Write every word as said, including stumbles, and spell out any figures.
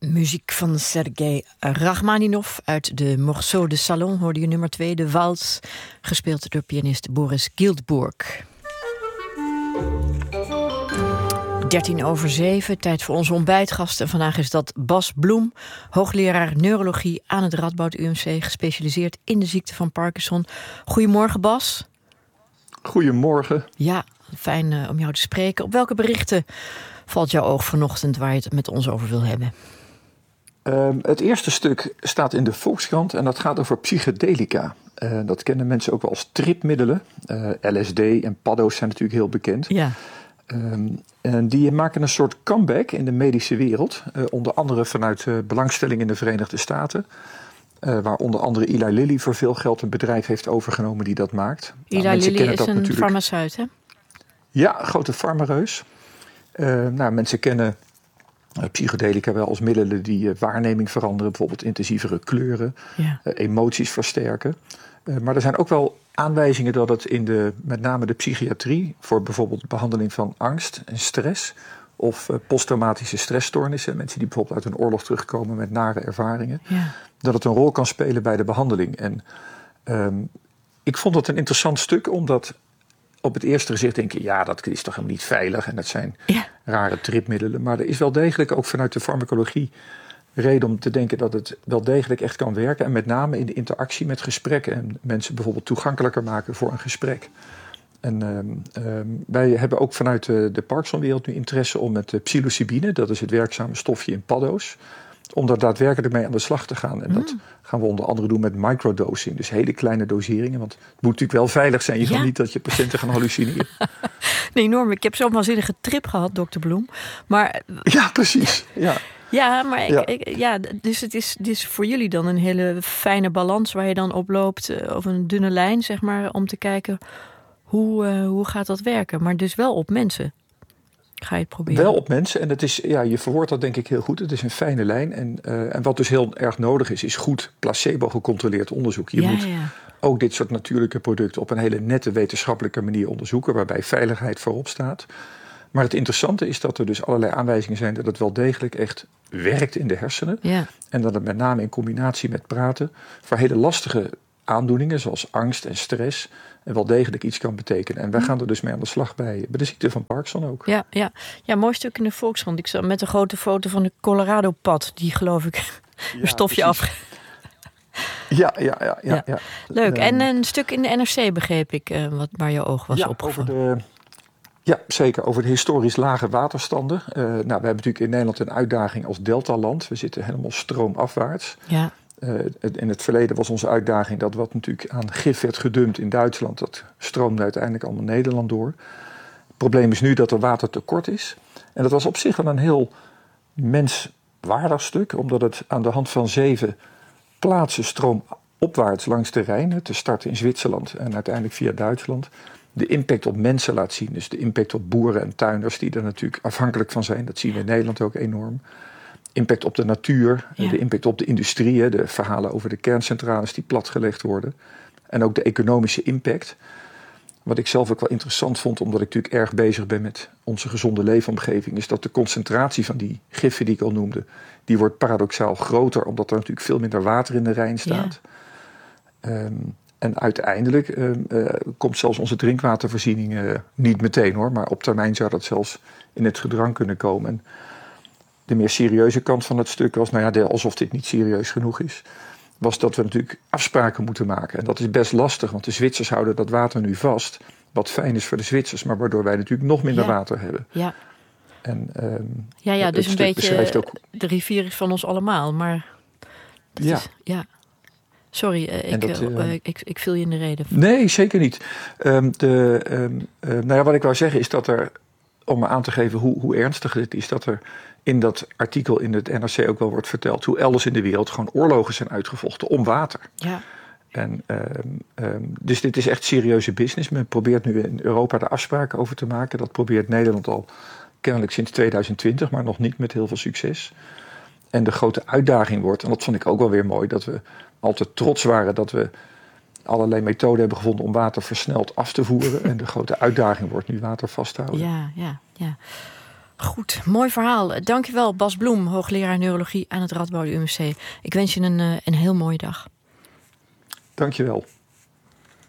Muziek van Sergei Rachmaninov uit de Morceau de Salon hoorde je nummer twee, de Wals, gespeeld door pianist Boris Giltburg. dertien over zeven, tijd voor onze ontbijtgast. En vandaag is dat Bas Bloem, hoogleraar neurologie aan het Radboud U M C, gespecialiseerd in de ziekte van Parkinson. Goedemorgen, Bas. Goedemorgen. Ja, fijn uh, om jou te spreken. Op welke berichten valt jouw oog vanochtend waar je het met ons over wil hebben? Uh, het eerste stuk staat in de Volkskrant en dat gaat over psychedelica. Uh, dat kennen mensen ook wel als tripmiddelen. Uh, L S D en paddo's zijn natuurlijk heel bekend. Ja. Um, en die maken een soort comeback in de medische wereld. Uh, onder andere vanuit uh, belangstelling in de Verenigde Staten. Uh, waar onder andere Eli Lilly voor veel geld een bedrijf heeft overgenomen die dat maakt. Eli nou, Lilly is een natuurlijk... farmaceut, hè? Ja, een grote farmareus. Uh, nou, mensen kennen uh, psychedelica wel als middelen die uh, waarneming veranderen. Bijvoorbeeld intensievere kleuren, Ja. uh, emoties versterken. Uh, maar er zijn ook wel aanwijzingen dat het in de, met name de psychiatrie, voor bijvoorbeeld behandeling van angst en stress of uh, posttraumatische stressstoornissen, mensen die bijvoorbeeld uit een oorlog terugkomen met nare ervaringen, Ja. dat het een rol kan spelen bij de behandeling. En um, ik vond het een interessant stuk, omdat op het eerste gezicht denk je, ja, dat is toch helemaal niet veilig en dat zijn Ja. rare tripmiddelen. Maar er is wel degelijk ook vanuit de farmacologie reden om te denken dat het wel degelijk echt kan werken. En met name in de interactie met gesprekken. En mensen bijvoorbeeld toegankelijker maken voor een gesprek. En um, um, wij hebben ook vanuit de, de Parkinsonwereld nu interesse om met de psilocybine, dat is het werkzame stofje in paddo's, om daar daadwerkelijk mee aan de slag te gaan. En mm. dat gaan we onder andere doen met microdosing. Dus hele kleine doseringen. Want het moet natuurlijk wel veilig zijn. Je ja. wil niet dat je patiënten gaan hallucineren. Nee, Norm, ik heb zo'n waanzinnige trip gehad, dokter Bloem. Maar ja, precies. Ja. Ja, maar ik, ja. Ik, ja, dus het is, het is voor jullie dan een hele fijne balans waar je dan op loopt, uh, over een dunne lijn, zeg maar, om te kijken hoe, uh, hoe gaat dat werken. Maar dus wel op mensen. Ga je het proberen? Wel op mensen. En het is, ja, je verwoordt dat denk ik heel goed. Het is een fijne lijn. En, uh, en wat dus heel erg nodig is, is goed placebo-gecontroleerd onderzoek. Je ja, moet ja. ook dit soort natuurlijke producten op een hele nette wetenschappelijke manier onderzoeken, waarbij veiligheid voorop staat. Maar het interessante is dat er dus allerlei aanwijzingen zijn dat het wel degelijk echt werkt in de hersenen. Ja. En dat het met name in combinatie met praten voor hele lastige aandoeningen zoals angst en stress en wel degelijk iets kan betekenen. En wij gaan er dus mee aan de slag bij, bij de ziekte van Parkinson ook. Ja, ja. Ja, mooi stuk in de Volkskrant. Ik zag met een grote foto van de Colorado-pad, die geloof ik een ja, stofje precies. af. Ja, ja, ja, ja, ja. Leuk. En een stuk in de N R C begreep ik, uh, wat, waar je oog was ja, opgevallen. Over de, ja, zeker. Over de historisch lage waterstanden. Uh, nou, we hebben natuurlijk in Nederland een uitdaging als deltaland. We zitten helemaal stroomafwaarts. Ja. Uh, in het verleden was onze uitdaging dat wat natuurlijk aan gif werd gedumpt in Duitsland, dat stroomde uiteindelijk allemaal Nederland door. Het probleem is nu dat er watertekort is. En dat was op zich wel een heel menswaardig stuk, omdat het aan de hand van zeven plaatsen stroomopwaarts langs de Rijn, te starten in Zwitserland en uiteindelijk via Duitsland, de impact op mensen laat zien. Dus de impact op boeren en tuinders die er natuurlijk afhankelijk van zijn. Dat zien we in Nederland ook enorm. Impact op de natuur, ja. de impact op de industrie, de verhalen over de kerncentrales die platgelegd worden. En ook de economische impact. Wat ik zelf ook wel interessant vond, omdat ik natuurlijk erg bezig ben met onze gezonde leefomgeving, is dat de concentratie van die giffen die ik al noemde, die wordt paradoxaal groter, omdat er natuurlijk veel minder water in de Rijn staat. Ja. Um, en uiteindelijk uh, uh, komt zelfs onze drinkwatervoorziening uh, niet meteen hoor, maar op termijn zou dat zelfs in het gedrang kunnen komen. En de meer serieuze kant van het stuk was, nou ja, de, alsof dit niet serieus genoeg is, was dat we natuurlijk afspraken moeten maken. En dat is best lastig, want de Zwitsers houden dat water nu vast, wat fijn is voor de Zwitsers, maar waardoor wij natuurlijk nog minder ja. water hebben. Ja, en, um, ja, ja dus een beetje, ook, de rivier is van ons allemaal, maar ja. Is, ja. Sorry, uh, ik, dat, uh, uh, ik, ik viel je in de reden. Nee, zeker niet. Um, de, um, uh, nou ja, wat ik wou zeggen is dat er, om me aan te geven hoe, hoe ernstig dit is, dat er in dat artikel in het N R C ook wel wordt verteld hoe elders in de wereld gewoon oorlogen zijn uitgevochten om water. Ja. En, um, um, dus dit is echt serieuze business. Men probeert nu in Europa de afspraken over te maken. Dat probeert Nederland al kennelijk sinds tweeduizend twintig, maar nog niet met heel veel succes. En de grote uitdaging wordt, en dat vond ik ook wel weer mooi, dat we altijd trots waren dat we allerlei methoden hebben gevonden om water versneld af te voeren. En de grote uitdaging wordt nu water vasthouden. Ja, ja, ja. Goed, mooi verhaal. Dankjewel Bas Bloem, hoogleraar neurologie aan het Radboud U M C. Ik wens je een, een heel mooie dag. Dankjewel.